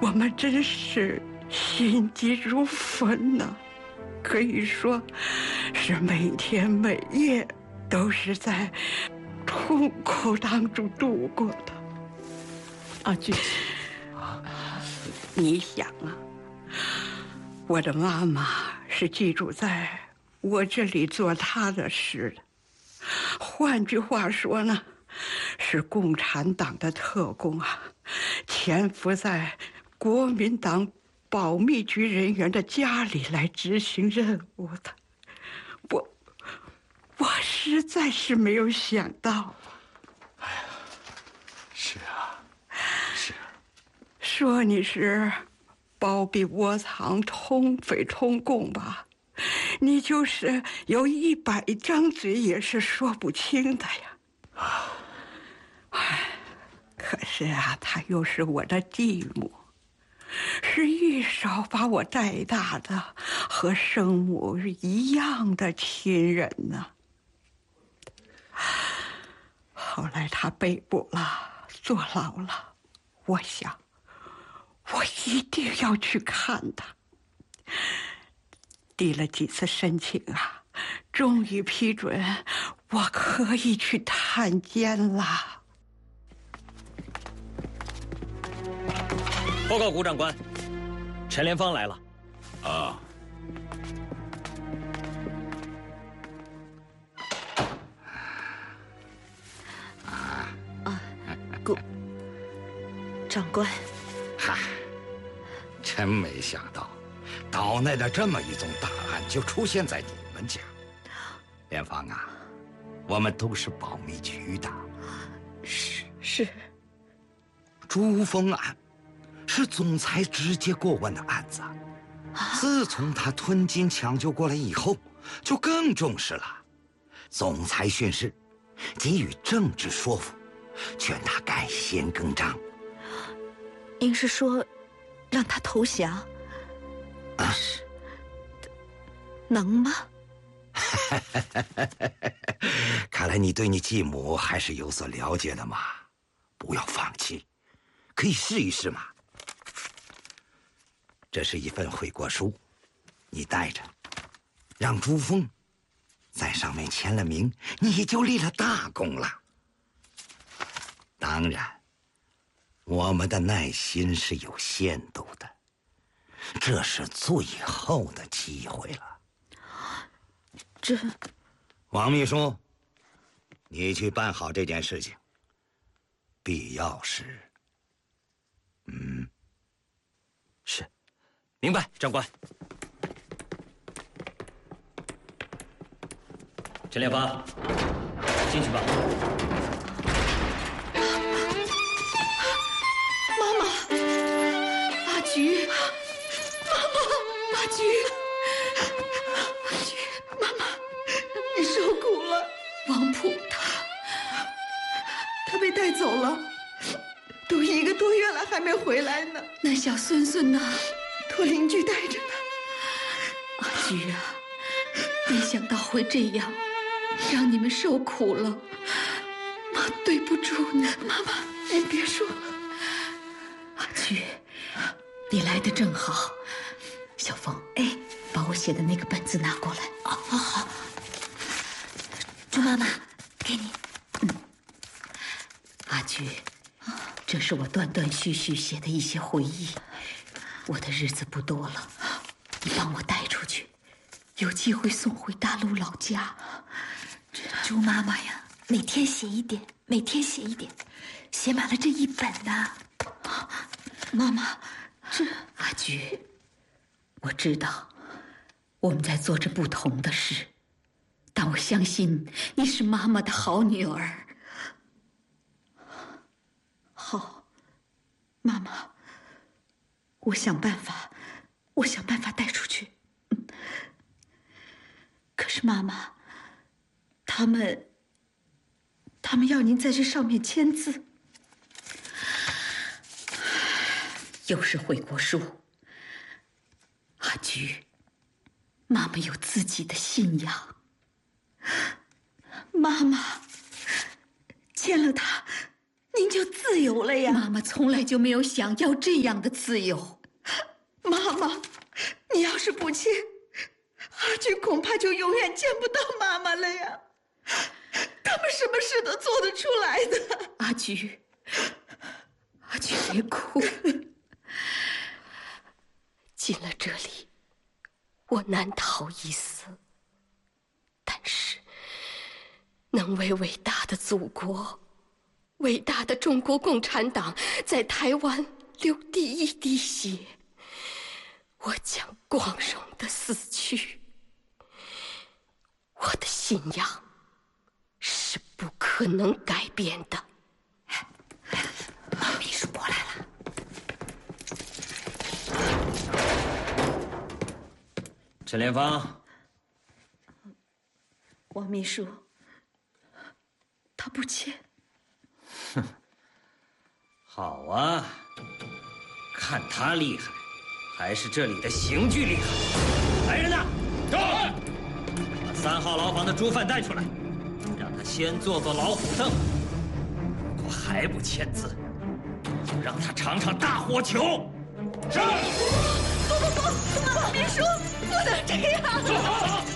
我们真是心急如焚呐，可以说是每天每夜都是在痛苦当中度过的。 阿菊， 你想啊，我的妈妈是寄住在我这里做她的事的，换句话说呢，是共产党的特工啊，潜伏在国民党保密局人员的家里来执行任务的。我实在是没有想到。 哎呀，是啊，是。 说你是包庇窝藏、通匪通共吧，你就是有100张嘴也是说不清的呀。可是啊，他又是我的继母，是一手把我带大的，和生母一样的亲人呢。后来他被捕了，坐牢了，我想我一定要去看他。递了几次申请啊，终于批准我可以去探监了。 报告谷长官，陈连芳来了。 啊。 谷长官， 嗨，真没想到，岛内的这么一宗大案就出现在你们家。连芳啊，我们都是保密局的。 是。 朱峰案是总裁直接过问的案子，自从他吞金抢救过来以后，就更重视了。总裁训示，给予政治说服，劝他改弦更张。 您是说，让他投降？ 啊？ 能吗？ 看来你对你继母还是有所了解的嘛，不要放弃，可以试一试嘛。这是一份悔过书，你带着，让朱峰在上面签了名，你就立了大功了。当然，我们的耐心是有限度的，这是最后的机会了。 这， 王秘书，你去办好这件事情。必要时， 是，明白，长官。陈连芳，进去吧。 妈妈，阿菊，妈妈，阿菊，阿菊，妈妈，你受苦了。王普他被带走了，都1个多月了还没回来呢。那小孙孙呢？托邻居带着呢。阿菊啊，没想到会这样，让你们受苦了。妈对不住你。妈妈，您别说了。阿菊，你来的正好。小凤，把我写的那个本子拿过来。好。朱妈妈，给你。阿菊，这是我断断续续写的一些回忆。我的日子不多了，你帮我带出去，有机会送回大陆老家。朱妈妈呀，每天写一点，每天写一点，写满了这1本呢。妈妈，这阿菊，我知道我们在做着不同的事，但我相信你是妈妈的好女儿。好，妈妈，我想办法带出去。可是妈妈，他们要您在这上面签字，又是悔过书。阿菊，妈妈有自己的信仰，妈妈签了它， 您就自由了呀。妈妈从来就没有想要这样的自由。妈妈，你要是不签，阿菊恐怕就永远见不到妈妈了呀。他们什么事都做得出来的。阿菊，阿菊，别哭。 进了这里，我难逃一死，但是能为伟大的祖国、伟大的中国共产党在台湾流第一滴血，我将光荣地死去。我的信仰是不可能改变的。 秘书过来了。 陈莲芳， 王秘书，他不签。 好啊，看他厉害，还是这里的刑具厉害？来人呐，把3号牢房的朱范带出来，让他先坐老虎凳。如果还不签字，就让他尝尝大火球。是。 不，王秘书不能这样。 坐好。